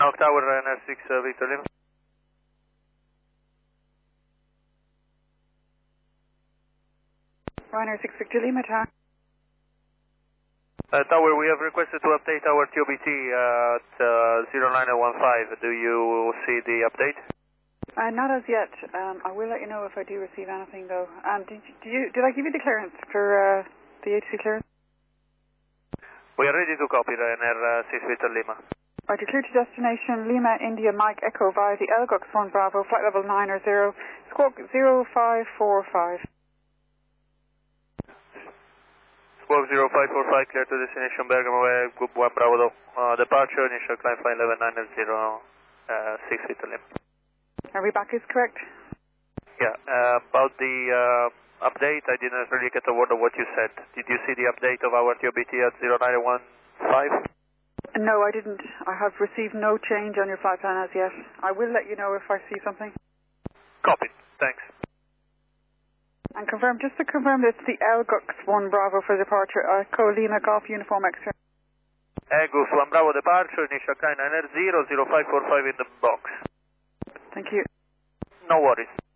Knock Tower, Ryanair 6 Victor Lima. Ryanair 6 Victor Lima, Tower. Tower, we have requested to update our TOBT at 0915. Do you see the update? Not as yet. I will let you know if I do receive anything, though. Did I give you the clearance for the HC clearance? We are ready to copy, Ryanair 6 Victor Lima. Right, you're clear to destination Lima, India, Mike Echo via the Elgux 1 Bravo, flight level 9 or 0, squawk 0545. Squawk 0545, clear to destination Bergamo, Group 1 Bravo, departure, initial climb 511 6 Victor Lima. Are we back is correct? Yeah, about the update, I didn't really get a word of what you said. Did you see the update of our TOBT at 0915? No, I didn't. I have received no change on your flight plan as yet. I will let you know if I see something. Copied. Thanks. And just to confirm, it's the Elgux 1 Bravo for departure, Echo Lima Golf Uniform Extra. Elgux 1 Bravo departure, initial climb 9 0545 in the box. Thank you. No worries.